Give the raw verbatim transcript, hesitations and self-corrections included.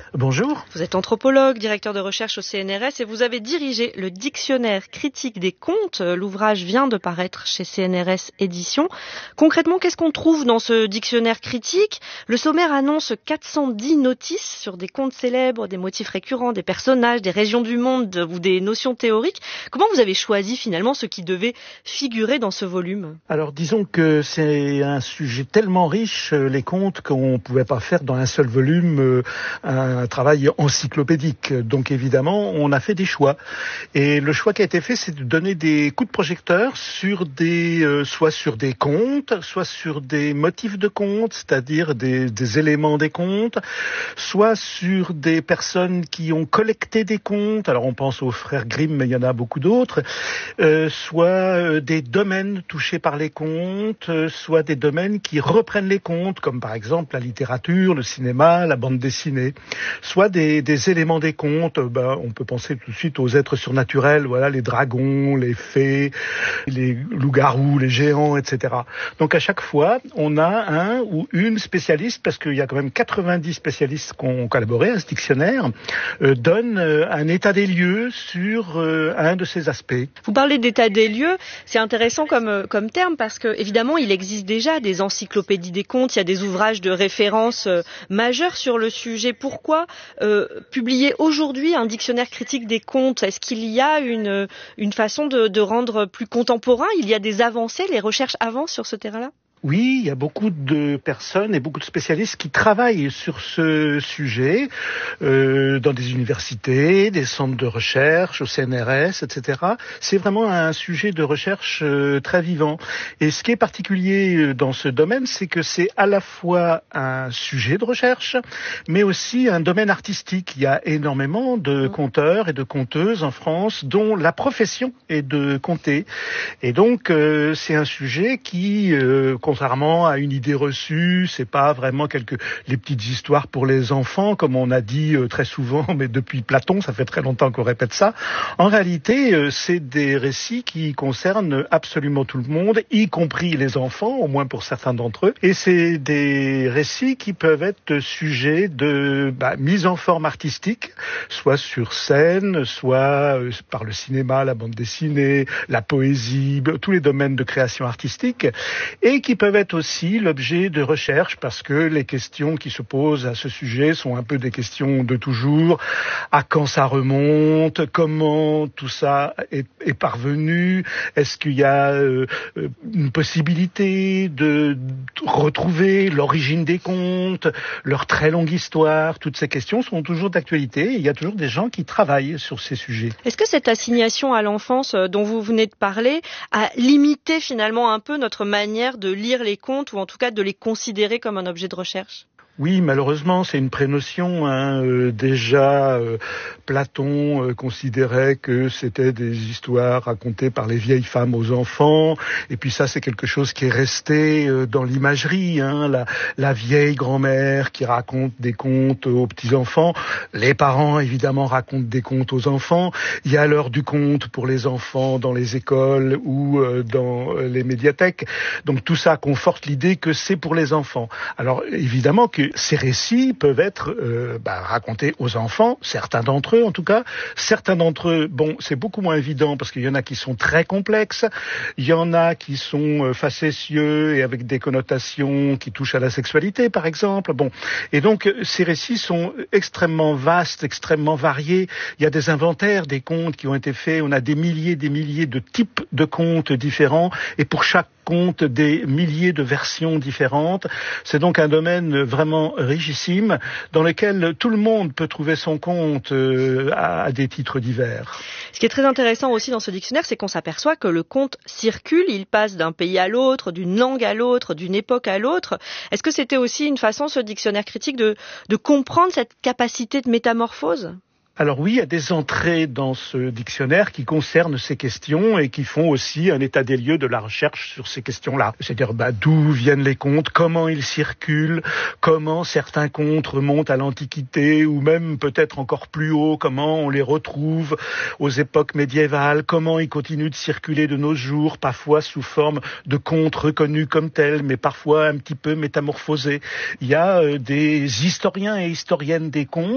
Bonjour. Vous êtes anthropologue, directeur de recherche au C N R S et vous avez dirigé le dictionnaire critique des contes. L'ouvrage vient de paraître chez C N R S Éditions. Concrètement, qu'est-ce qu'on trouve dans ce dictionnaire critique? Le sommaire annonce quatre cent dix notices sur des contes célèbres, des motifs récurrents, des personnages, des régions du monde ou des notions théoriques. Comment vous avez choisi finalement ce qui devait figurer dans ce volume? Alors disons que c'est un sujet tellement riche, les contes, qu'on ne pouvait pas faire dans un seul volume un travail encyclopédique. Donc évidemment, on a fait des choix. Et le choix qui a été fait, c'est de donner des coups de projecteur sur des, euh, soit sur des contes, soit sur des motifs de contes, c'est-à-dire des, des éléments des contes, soit sur des personnes qui ont collecté des contes. Alors on pense aux frères Grimm, mais il y en a beaucoup d'autres. Euh, soit euh, des domaines touchés par les contes, euh, soit des domaines qui reprennent les contes, comme par exemple la littérature, le cinéma, la bande dessinée. Soit des, des éléments des contes, ben, on peut penser tout de suite aux êtres surnaturels, voilà, les dragons, les fées, les loups-garous, les géants, et cetera. Donc à chaque fois, on a un ou une spécialiste, parce qu'il y a quand même quatre-vingt-dix spécialistes qui ont collaboré à ce dictionnaire, euh, donne euh, un état des lieux sur euh, un de ces aspects. Vous parlez d'état des lieux, c'est intéressant comme, comme terme, parce que évidemment, il existe déjà des encyclopédies des contes, il y a des ouvrages de référence euh, majeurs sur le sujet. Pourquoi euh, publier aujourd'hui un dictionnaire critique des contes? Est-ce qu'il y a une, une façon de, de rendre plus contemporain? Il y a des avancées, les recherches avancent sur ce terrain-là? Oui, il y a beaucoup de personnes et beaucoup de spécialistes qui travaillent sur ce sujet euh, dans des universités, des centres de recherche, au C N R S, et cetera. C'est vraiment un sujet de recherche euh, très vivant. Et ce qui est particulier dans ce domaine, c'est que c'est à la fois un sujet de recherche, mais aussi un domaine artistique. Il y a énormément de conteurs et de conteuses en France dont la profession est de conter. Et donc, euh, c'est un sujet qui... Euh, contrairement à une idée reçue, c'est pas vraiment quelques les petites histoires pour les enfants, comme on a dit euh, très souvent, mais depuis Platon, ça fait très longtemps qu'on répète ça. En réalité, euh, c'est des récits qui concernent absolument tout le monde, y compris les enfants, au moins pour certains d'entre eux. Et c'est des récits qui peuvent être sujets de bah, mise en forme artistique, soit sur scène, soit euh, par le cinéma, la bande dessinée, la poésie, tous les domaines de création artistique, et qui peuvent être aussi l'objet de recherche, parce que les questions qui se posent à ce sujet sont un peu des questions de toujours. À quand ça remonte? Comment tout ça est, est parvenu? Est-ce qu'il y a euh, une possibilité de retrouver l'origine des contes, leur très longue histoire? Toutes ces questions sont toujours d'actualité et il y a toujours des gens qui travaillent sur ces sujets. Est-ce que cette assignation à l'enfance dont vous venez de parler a limité finalement un peu notre manière de lire les contes, ou en tout cas de les considérer comme un objet de recherche? Oui, malheureusement, c'est une prénotion. Hein. Euh, déjà, euh, Platon euh, considérait que c'était des histoires racontées par les vieilles femmes aux enfants. Et puis ça, c'est quelque chose qui est resté euh, dans l'imagerie. Hein. La, la vieille grand-mère qui raconte des contes aux petits-enfants. Les parents, évidemment, racontent des contes aux enfants. Il y a l'heure du conte pour les enfants dans les écoles ou euh, dans euh, les médiathèques. Donc tout ça conforte l'idée que c'est pour les enfants. Alors évidemment que ces récits peuvent être euh, bah, racontés aux enfants, certains d'entre eux en tout cas. Certains d'entre eux, bon, c'est beaucoup moins évident parce qu'il y en a qui sont très complexes, il y en a qui sont euh, facétieux et avec des connotations qui touchent à la sexualité par exemple. Bon, et donc ces récits sont extrêmement vastes, extrêmement variés. Il y a des inventaires des contes qui ont été faits, on a des milliers, des milliers de types de contes différents et pour chaque conte des milliers de versions différentes. C'est donc un domaine vraiment richissime dans lequel tout le monde peut trouver son compte euh, à, à des titres divers. Ce qui est très intéressant aussi dans ce dictionnaire, c'est qu'on s'aperçoit que le conte circule, il passe d'un pays à l'autre, d'une langue à l'autre, d'une époque à l'autre. Est-ce que c'était aussi une façon, ce dictionnaire critique, de, de comprendre cette capacité de métamorphose ? Alors oui, il y a des entrées dans ce dictionnaire qui concernent ces questions et qui font aussi un état des lieux de la recherche sur ces questions-là. C'est-à-dire bah, d'où viennent les contes, comment ils circulent, comment certains contes remontent à l'Antiquité ou même peut-être encore plus haut, comment on les retrouve aux époques médiévales, comment ils continuent de circuler de nos jours, parfois sous forme de contes reconnus comme tels, mais parfois un petit peu métamorphosés. Il y a euh, des historiens et historiennes des contes